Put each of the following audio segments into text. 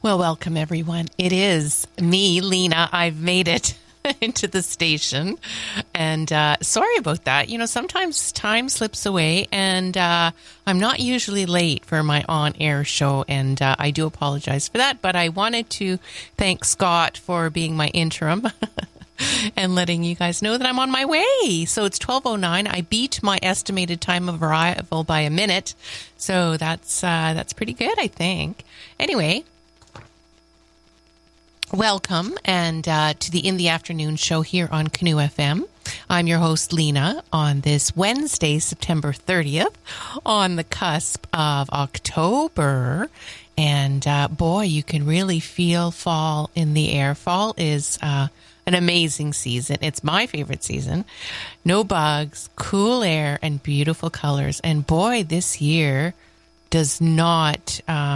Well, welcome everyone. It is me, Lena. I've made it into the station, and sorry about that. You know, sometimes time slips away, and I'm not usually late for my on-air show, and I do apologize for that, but I wanted to thank Scott for being my interim and letting you guys know that I'm on my way. So it's 12:09. I beat my estimated time of arrival by a minute, so that's pretty good, I think. Anyway, welcome and to the In the Afternoon show here on Canoe FM. I'm your host, Lena, on this Wednesday, September 30th, on the cusp of October. And boy, you can really feel fall in the air. Fall is an amazing season. It's my favorite season. No bugs, cool air, and beautiful colors. And boy, this year does not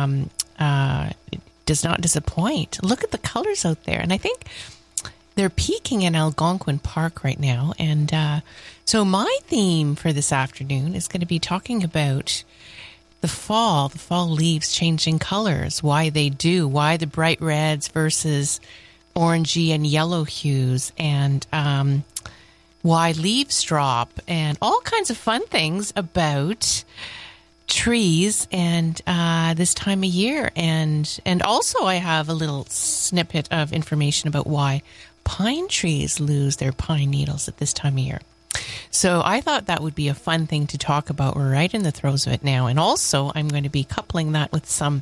disappoint. Look at the colors out there. And I think they're peaking in Algonquin Park right now. And so my theme for this afternoon is going to be talking about the fall leaves changing colors, why they do, why the bright reds versus orangey and yellow hues, and why leaves drop, and all kinds of fun things about trees and this time of year. And also I have a little snippet of information about why pine trees lose their pine needles at this time of year. So I thought that would be a fun thing to talk about. We're right in the throes of it now. And also I'm going to be coupling that with some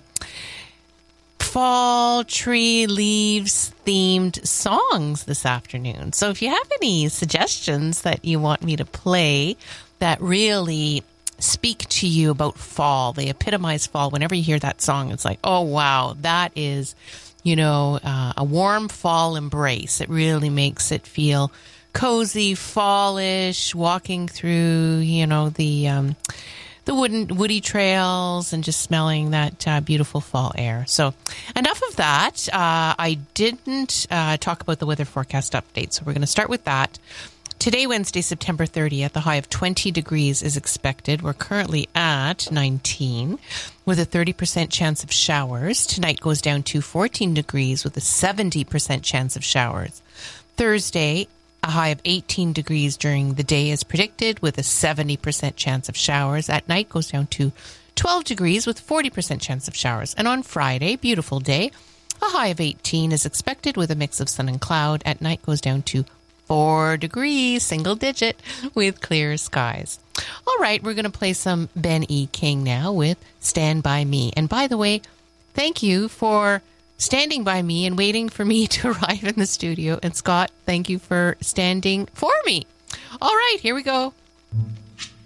fall tree leaves themed songs this afternoon. So if you have any suggestions that you want me to play that really speak to you about fall, they epitomize fall, whenever you hear that song, it's like, oh wow, that is, you know, a warm fall embrace. It really makes it feel cozy, fallish, walking through, you know, the woody trails and just smelling that beautiful fall air. So enough of that. I didn't talk about the weather forecast update, so we're going to start with that. Today, Wednesday, September 30th, a high of 20 degrees is expected. We're currently at 19 with a 30% chance of showers. Tonight goes down to 14 degrees with a 70% chance of showers. Thursday, a high of 18 degrees during the day is predicted with a 70% chance of showers. At night goes down to 12 degrees with 40% chance of showers. And on Friday, beautiful day, a high of 18 is expected with a mix of sun and cloud. At night goes down to 4 degrees, single digit, with clear skies. All right, we're going to play some Ben E. King now with Stand By Me. And by the way, thank you for standing by me and waiting for me to arrive in the studio. And Scott, thank you for standing for me. All right, here we go.